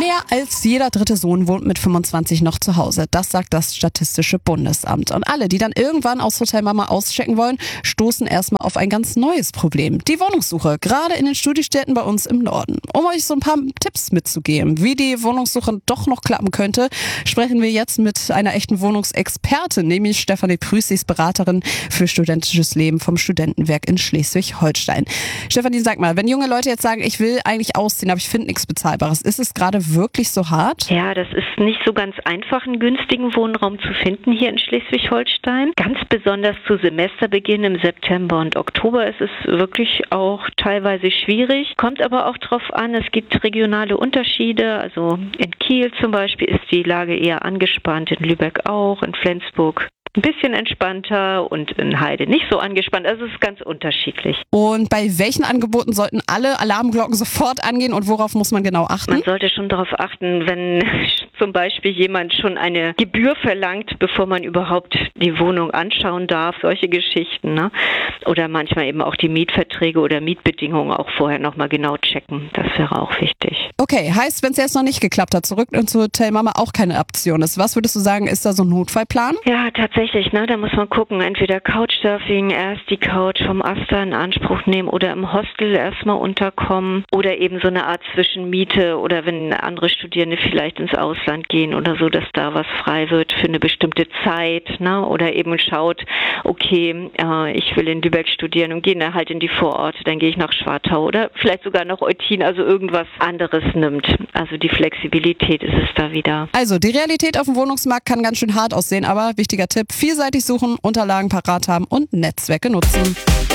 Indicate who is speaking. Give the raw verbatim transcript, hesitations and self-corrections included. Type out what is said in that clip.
Speaker 1: Mehr als jeder dritte Sohn wohnt mit fünfundzwanzig noch zu Hause. Das sagt das Statistische Bundesamt. Und alle, die dann irgendwann aus Hotel Mama auschecken wollen, stoßen erstmal auf ein ganz neues Problem. Die Wohnungssuche, gerade in den Studiestädten bei uns im Norden. Um euch so ein paar Tipps mitzugeben, wie die Wohnungssuche doch noch klappen könnte, sprechen wir jetzt mit einer echten Wohnungsexpertin, nämlich Stefanie Prüß, sie ist Beraterin für studentisches Leben vom Studentenwerk in Schleswig-Holstein. Stefanie, sag mal, wenn junge Leute jetzt sagen, ich will eigentlich ausziehen, aber ich finde nichts Bezahlbares, ist es gerade wirklich so hart?
Speaker 2: Ja, das ist nicht so ganz einfach, einen günstigen Wohnraum zu finden hier in Schleswig-Holstein. Ganz besonders zu Semesterbeginn im September und Oktober ist es wirklich auch teilweise schwierig. Kommt aber auch drauf an, es gibt regionale Unterschiede. Also in Kiel zum Beispiel ist die Lage eher angespannt, in Lübeck auch, in Flensburg ein bisschen entspannter und in Heide nicht so angespannt. Also es ist ganz unterschiedlich.
Speaker 1: Und bei welchen Angeboten sollten alle Alarmglocken sofort angehen und worauf muss man genau achten?
Speaker 2: Man sollte schon darauf achten, wenn zum Beispiel jemand schon eine Gebühr verlangt, bevor man überhaupt die Wohnung anschauen darf. Solche Geschichten, ne? Oder manchmal eben auch die Mietverträge oder Mietbedingungen auch vorher nochmal genau checken. Das wäre auch wichtig.
Speaker 1: Okay, heißt, wenn es jetzt noch nicht geklappt hat, zurück ins Hotel Mama auch keine Option ist. Was würdest du sagen, ist da so ein Notfallplan?
Speaker 2: Ja, tatsächlich. Ne, da muss man gucken, entweder Couchsurfing, erst die Couch vom Asta in Anspruch nehmen oder im Hostel erstmal unterkommen oder eben so eine Art Zwischenmiete oder wenn andere Studierende vielleicht ins Ausland gehen oder so, dass da was frei wird für eine bestimmte Zeit, ne, oder eben schaut, okay, äh, ich will in Lübeck studieren und gehe dann halt in die Vororte, dann gehe ich nach Schwartau oder vielleicht sogar nach Eutin, also irgendwas anderes nimmt. Also die Flexibilität ist es da wieder.
Speaker 1: Also die Realität auf dem Wohnungsmarkt kann ganz schön hart aussehen, aber wichtiger Tipp, vielseitig suchen, Unterlagen parat haben und Netzwerke nutzen.